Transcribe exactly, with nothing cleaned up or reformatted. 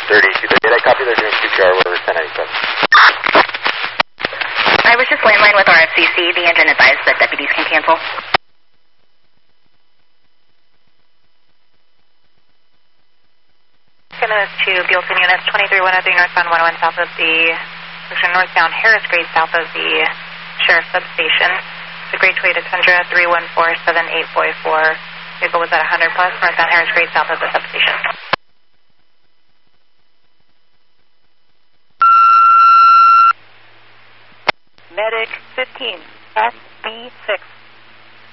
thirty-two thirty-eight, I copy, they're doing C P R over ten ninety-seven. I was just landline with R F C C. The engine advised that deputies can cancel. Canada to Buellton units, twenty-three one oh three northbound one oh one south of the, northbound Harris Grade south of the Sheriff Substation. The Great Way to Tundra, three one four seven eight four four. Vehicle was at one hundred plus, northbound Harris Grade south of the substation. Medic fifteen, pass.